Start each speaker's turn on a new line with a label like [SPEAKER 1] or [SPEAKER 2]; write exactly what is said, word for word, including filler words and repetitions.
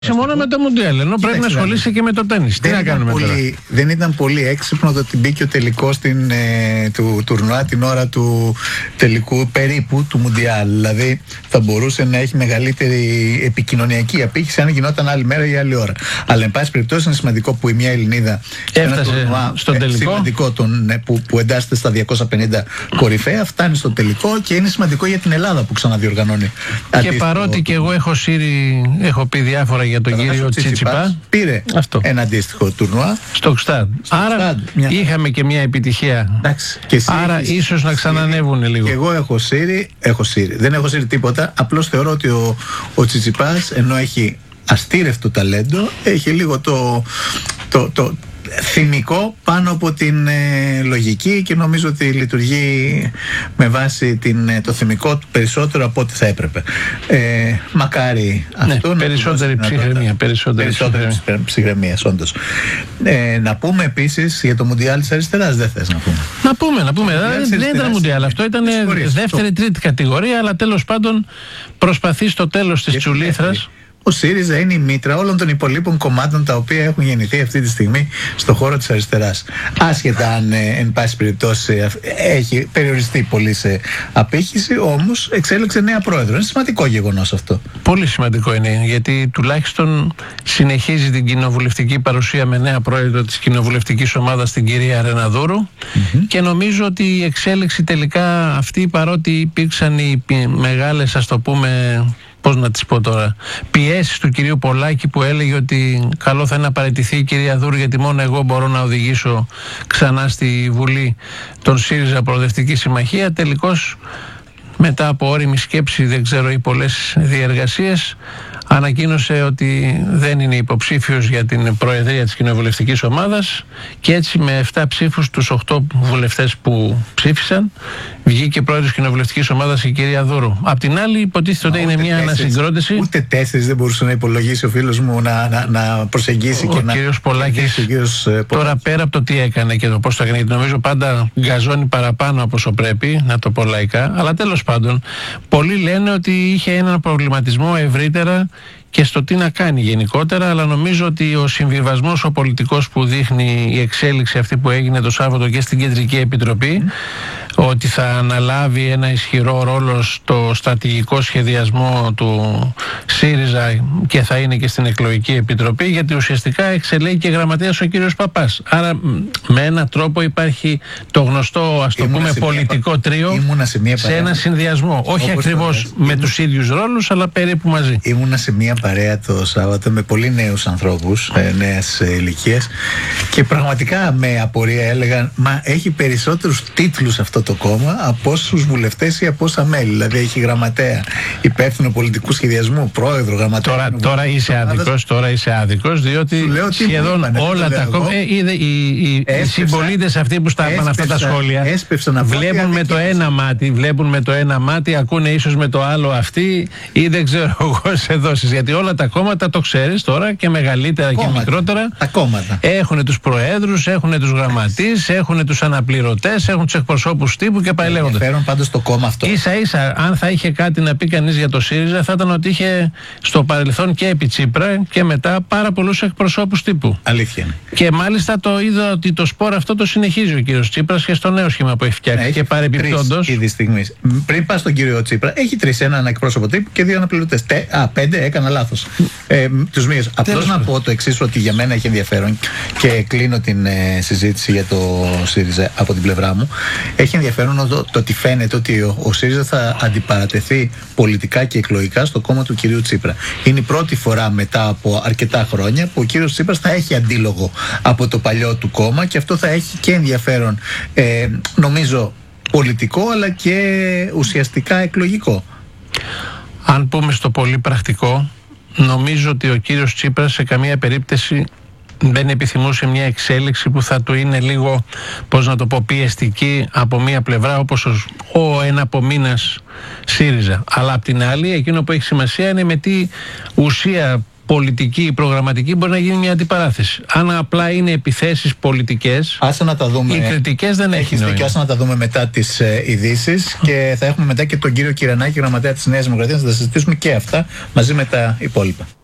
[SPEAKER 1] Σε μόνο με το Μουντιάλ, ενώ πρέπει να ασχολείσαι και με το τένις. Τι να κάνουμε
[SPEAKER 2] πολύ,
[SPEAKER 1] τώρα.
[SPEAKER 2] Δεν ήταν πολύ έξυπνο το ότι μπήκε ο τελικός στην, ε, του τουρνουά την ώρα του τελικού περίπου του Μουντιάλ. Δηλαδή θα μπορούσε να έχει μεγαλύτερη επικοινωνιακή απήχηση αν γινόταν άλλη μέρα ή άλλη ώρα. Αλλά εν πάση περιπτώσει είναι σημαντικό που η μια Ελληνίδα
[SPEAKER 1] έφτασε τουρνουά, στον τελικό.
[SPEAKER 2] Σημαντικό τον, ε, που, που εντάσσεται στα διακόσια πενήντα κορυφαία, φτάνει στο τελικό και είναι σημαντικό για την Ελλάδα που ξαναδιοργανώνει.
[SPEAKER 1] Και παρότι και εγώ έχω, σύρει, έχω πει διάφορα για τον κύριο Τσίτσιπα,
[SPEAKER 2] πήρε αυτό. Ένα αντίστοιχο τουρνουά
[SPEAKER 1] στο Κστάντ. Άρα μια... είχαμε και μια επιτυχία.
[SPEAKER 2] Εντάξει, και εσύ
[SPEAKER 1] άρα
[SPEAKER 2] έχεις...
[SPEAKER 1] ίσως να ξανανεύουν λίγο.
[SPEAKER 2] Και εγώ έχω σύρει, έχω σύρει. Δεν έχω σύρει τίποτα. Απλώς θεωρώ ότι ο, ο Τσιτσιπάς, ενώ έχει αστήρευτο ταλέντο, έχει λίγο το, το, το θυμικό πάνω από την ε, λογική και νομίζω ότι λειτουργεί με βάση την, ε, το θυμικό του περισσότερο από ό,τι θα έπρεπε. Ε, μακάρι
[SPEAKER 1] ναι,
[SPEAKER 2] αυτό
[SPEAKER 1] περισσότερη
[SPEAKER 2] να
[SPEAKER 1] ψυχραιμία, περισσότερη
[SPEAKER 2] ψυχραιμία, ψυχραιμία όντως. Ε, να πούμε επίσης για το Μουντιάλ της Αριστεράς, δεν θες να πούμε?
[SPEAKER 1] Να πούμε, να πούμε. Δεν, δεν ήταν Μουντιάλ, αυτό ήταν δεύτερη, τρίτη κατηγορία, αλλά τέλος πάντων προσπαθεί στο τέλος της τσουλήθρας.
[SPEAKER 2] Ο ΣΥΡΙΖΑ είναι η μήτρα όλων των υπολείπων κομμάτων τα οποία έχουν γεννηθεί αυτή τη στιγμή στον χώρο της αριστεράς. Άσχετα αν ε, εν πάση περιπτώσει έχει περιοριστεί πολύ σε απήχηση, όμως εξέλεξε νέα πρόεδρο. Είναι σημαντικό γεγονός αυτό.
[SPEAKER 1] Πολύ σημαντικό είναι, γιατί τουλάχιστον συνεχίζει την κοινοβουλευτική παρουσία με νέα πρόεδρο της κοινοβουλευτικής ομάδας, την κυρία Ρεναδούρου, mm-hmm. και νομίζω ότι η εξέλιξη τελικά αυτή, παρότι υπήρξαν οι μεγάλες, ας το πούμε, πώς να τις πω τώρα, πιέσεις του κυρίου Πολάκη που έλεγε ότι καλό θα είναι να παραιτηθεί η κυρία Δούρου γιατί μόνο εγώ μπορώ να οδηγήσω ξανά στη Βουλή τον ΣΥΡΙΖΑ Προοδευτική Συμμαχία, τελικώς μετά από ώριμη σκέψη, δεν ξέρω, ή πολλές διεργασίες, ανακοίνωσε ότι δεν είναι υποψήφιος για την προεδρία της κοινοβουλευτικής ομάδας και έτσι με επτά ψήφους τους οκτώ βουλευτές που ψήφισαν βγήκε πρόεδρος κοινοβουλευτικής ομάδας η κυρία Δούρου. Απ' την άλλη υποτίθεται ότι είναι μια τέσσερις, ανασυγκρότηση.
[SPEAKER 2] Ούτε τέσσερις δεν μπορούσε να υπολογίσει ο φίλος μου να, να, να προσεγγίσει ο και να...
[SPEAKER 1] Ο κύριος Πολάκης τώρα πέρα από το τι έκανε και το πώς το έκανε, γιατί νομίζω πάντα γκαζώνει παραπάνω από όσο πρέπει, να το πω λαϊκά, αλλά τέλος πάντων πολλοί λένε ότι είχε έναν προβληματισμό ευρύτερα και στο τι να κάνει γενικότερα, αλλά νομίζω ότι ο συμβιβασμός ο πολιτικός που δείχνει η εξέλιξη αυτή που έγινε το Σάββατο και στην Κεντρική Επιτροπή, mm. ότι θα αναλάβει ένα ισχυρό ρόλο στο στρατηγικό σχεδιασμό του ΣΥΡΙΖΑ και θα είναι και στην Εκλογική Επιτροπή, γιατί ουσιαστικά εξελέγει και γραμματέας ο κύριος Παπάς. Άρα με έναν τρόπο υπάρχει το γνωστό, ας το ήμουνα πούμε, πολιτικό μια... τρίο σε, μια σε ένα συνδυασμό. Όχι ακριβώς με ήμουν... τους ίδιους ρόλους, αλλά περίπου μαζί.
[SPEAKER 2] Ήμουνα σε μια παρέα το Σάββατο με πολύ νέους ανθρώπους, ε, νέας ηλικίας, και πραγματικά με απορία έλεγαν, μα έχει περισσότερους τίτλους αυτό το κόμμα από όσους βουλευτές ή από όσα μέλη. Δηλαδή έχει γραμματέα, υπεύθυνο πολιτικού σχεδιασμού, πρόεδρο, γραμματέα.
[SPEAKER 1] Τώρα, τώρα είσαι άδικος, τώρα είσαι άδικος, διότι σχεδόν είπανε, όλα τα κόμματα, ε, είδε, οι, οι, οι συμπολίτες αυτοί που στάρπαν αυτά τα σχόλια βλέπουν με το ένα μάτι, βλέπουν με το ένα μάτι, ακούνε ίσως με το άλλο αυτοί, ή δεν ξέρω εγώ σε δόσεις, γιατί όλα τα κόμματα, το ξέρεις τώρα, και μεγαλύτερα κόμματα, και μικρότερα,
[SPEAKER 2] τα κόμματα
[SPEAKER 1] έχουν τους προέδρους, έχουν τους γραμματείς, έχουν τους αναπληρωτές, έχουν τους εκπροσώπους τύπου και πάει λέγοντας.
[SPEAKER 2] Ενδιαφέρον πάντως το κόμμα αυτό.
[SPEAKER 1] Ίσα ίσα, αν θα είχε κάτι να πει κανείς για το ΣΥΡΙΖΑ, θα ήταν ότι είχε στο παρελθόν και επί Τσίπρα και μετά πάρα πολλούς εκπροσώπους τύπου.
[SPEAKER 2] Αλήθεια είναι.
[SPEAKER 1] Και μάλιστα το είδα ότι το σπορ αυτό το συνεχίζει ο κύριος Τσίπρας και στο νέο σχήμα που έχει φτιάξει. Έχει και παρεμπιπτόντως.
[SPEAKER 2] Ήδη στιγμής. Πριν πας στον κύριο Τσίπρα, έχει τρεις, έναν εκπρόσωπο τύπου και δύο αναπληρωτές. Α, πέντε, έκανα λάθος. Ε, τους μείωσα. Απλώς να πω το εξής, ότι για μένα έχει ενδιαφέρον και κλείνω την ε, συζήτηση για το ΣΥΡΙΖΑ από την πλευρά μου. Έχει ενδιαφέρον το, το ότι φαίνεται ότι ο, ο ΣΥΡΙΖΑ θα αντιπαρατεθεί πολιτικά και εκλογικά στο κόμμα του κυρίου Τσίπρα. Είναι η πρώτη φορά μετά από αρκετά χρόνια που ο κύριος Τσίπρας θα έχει αντίλογο από το παλιό του κόμμα και αυτό θα έχει και ενδιαφέρον, ε, νομίζω, πολιτικό αλλά και ουσιαστικά εκλογικό.
[SPEAKER 1] Αν πούμε στο πολύ πρακτικό, νομίζω ότι ο κύριος Τσίπρας σε καμία περίπτωση δεν επιθυμούσε μια εξέλιξη που θα του είναι λίγο, πώς να το πω, πιεστική από μία πλευρά, όπως ο, ο εναπομείνας ΣΥΡΙΖΑ. Αλλά απ' την άλλη, εκείνο που έχει σημασία είναι με τι ουσία πολιτική ή προγραμματική μπορεί να γίνει μια αντιπαράθεση. Αν απλά είναι επιθέσεις πολιτικές,
[SPEAKER 2] άσε να τα δούμε.
[SPEAKER 1] Οι κριτικές δεν έχει νόημα.
[SPEAKER 2] Και άσε να τα δούμε μετά τις ε, ειδήσεις και θα έχουμε μετά και τον κύριο Κυρανάκη, γραμματέα της Νέας Δημοκρατίας, να τα συζητήσουμε και αυτά μαζί με τα υπόλοιπα.